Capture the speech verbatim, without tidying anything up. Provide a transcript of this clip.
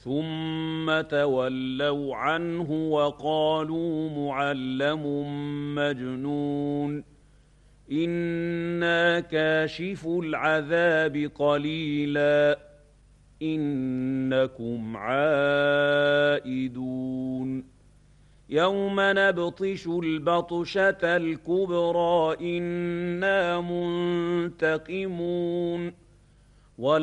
ثم تولوا عنه وقالوا معلم مجنون إنا كاشف العذاب قليلا إنكم عائدون يوم نبطش البطشة الكبرى إنا منتقمون